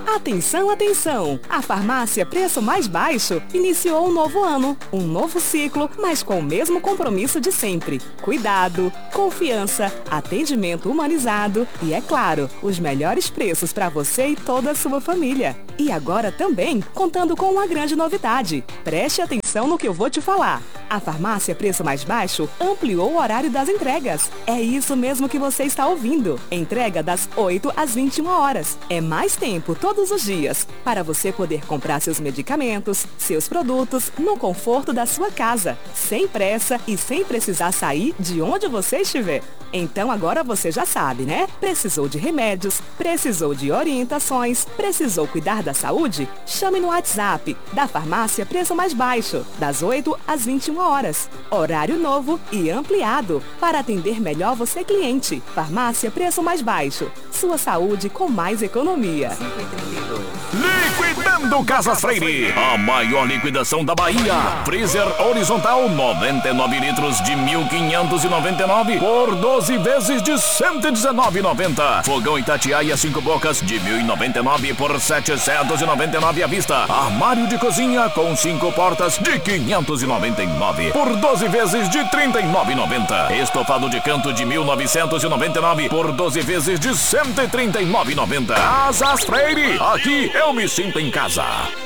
Atenção, atenção! A farmácia Preço Mais Baixo iniciou um novo ano, um novo ciclo, mas com o mesmo compromisso de sempre. Cuidado, confiança, atendimento humanizado e, é claro, os melhores preços para você e toda a sua família. E agora também contando com uma grande novidade. Preste atenção no que eu vou te falar. A farmácia Preço Mais Baixo ampliou o horário das entregas. É isso mesmo que você está ouvindo. Entrega das 8 às 21 horas. É mais tempo todos os dias para você poder comprar seus medicamentos, seus produtos no conforto da sua casa, sem pressa e sem precisar sair de onde você estiver. Então agora você já sabe, né? Precisou de remédios, precisou de orientações, precisou cuidar da saúde? Chame no WhatsApp da farmácia Preço Mais Baixo, das 8 às 21 horas. Horário novo e ampliado para atender melhor você, cliente. Farmácia Preço Mais Baixo. Sua saúde com mais economia. Liquidando Casas Freire, a maior liquidação da Bahia. Freezer horizontal 99 litros de 1.599 por 12 vezes de 119,90. Fogão Itatiaia 5 bocas de 1.099 por 799 à vista. Armário de cozinha com 5 portas de 599 por 12 vezes de 39,90. Estofado de canto de 1.999 por 12 vezes de 139,90. Casas Freire, aqui eu me sinto em casa.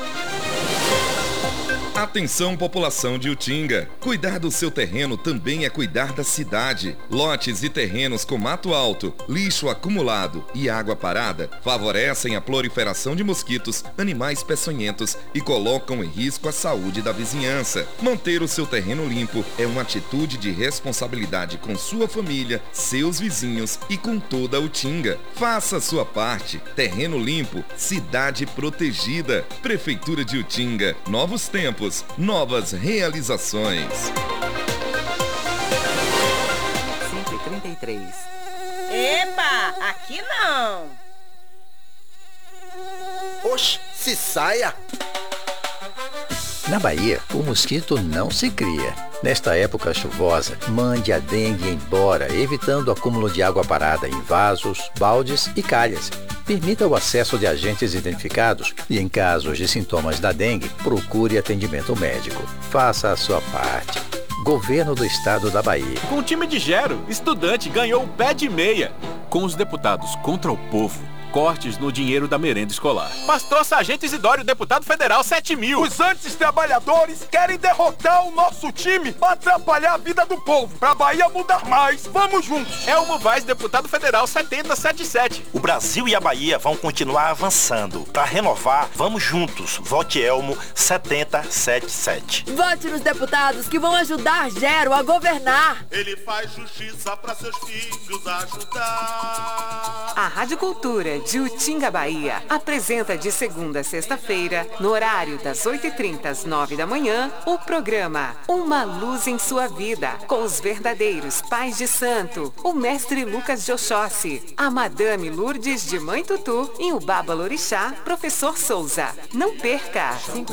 Atenção, população de Utinga. Cuidar do seu terreno também é cuidar da cidade. Lotes e terrenos com mato alto, lixo acumulado e água parada favorecem a proliferação de mosquitos, animais peçonhentos e colocam em risco a saúde da vizinhança. Manter o seu terreno limpo é uma atitude de responsabilidade com sua família, seus vizinhos e com toda a Utinga. Faça a sua parte. Terreno limpo, cidade protegida. Prefeitura de Utinga. Novos tempos. Novas realizações. 133. Epa, aqui não. Oxe, se saia. Na Bahia, o mosquito não se cria. Nesta época chuvosa, mande a dengue embora, evitando o acúmulo de água parada em vasos, baldes e calhas. Permita o acesso de agentes identificados e, em casos de sintomas da dengue, procure atendimento médico. Faça a sua parte. Governo do Estado da Bahia. Com o time de Gero, estudante ganhou o pé de meia. Com os deputados contra o povo, cortes no dinheiro da merenda escolar. Pastor Sargento Isidório, deputado federal, 7 mil. Os antes-trabalhadores querem derrotar o nosso time para atrapalhar a vida do povo. Pra Bahia mudar mais, vamos juntos. Elmo Vaz, deputado federal, 7077. O Brasil e a Bahia vão continuar avançando. Para renovar, vamos juntos. Vote Elmo 7077. Vote nos deputados que vão ajudar Gero a governar. Ele faz justiça para seus filhos ajudar. A Rádio Cultura de Utinga, Bahia, apresenta de segunda a sexta-feira, no horário das 8h30 às 9 da manhã, o programa Uma Luz em Sua Vida, com os verdadeiros pais de santo, o mestre Lucas de Oxóssi, a Madame Lourdes de Mãe Tutu e o Baba Lorixá, professor Souza. Não perca! 134.